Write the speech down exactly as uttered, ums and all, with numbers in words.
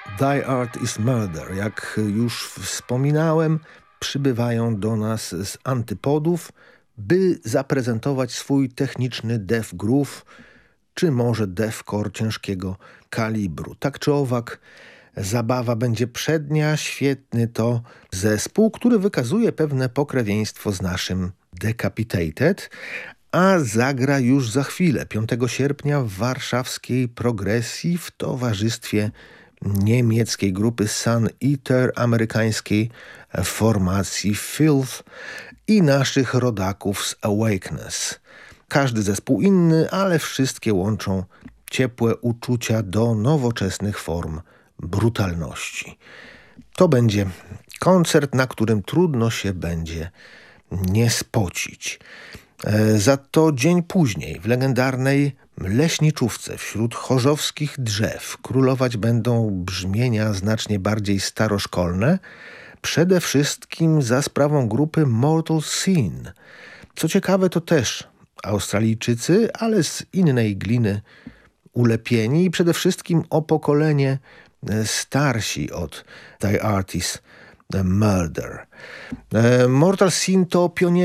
Thy Art is Murder. Jak już wspominałem, przybywają do nas z antypodów, by zaprezentować swój techniczny death groove, czy może deathcore ciężkiego kalibru. Tak czy owak, zabawa będzie przednia. Świetny to zespół, który wykazuje pewne pokrewieństwo z naszym Decapitated, a zagra już za chwilę, piątego sierpnia w warszawskiej Progresji w towarzystwie niemieckiej grupy Sun Eater, amerykańskiej formacji Filth i naszych rodaków z Awakeness. Każdy zespół inny, ale wszystkie łączą ciepłe uczucia do nowoczesnych form brutalności. To będzie koncert, na którym trudno się będzie nie spocić. Za to dzień później w legendarnej leśniczówce wśród chorzowskich drzew królować będą brzmienia znacznie bardziej staroszkolne, przede wszystkim za sprawą grupy Mortal Sin. Co ciekawe, to też Australijczycy, ale z innej gliny ulepieni i przede wszystkim o pokolenie starsi od Thy Art is Murder. Mortal Sin to pionierzy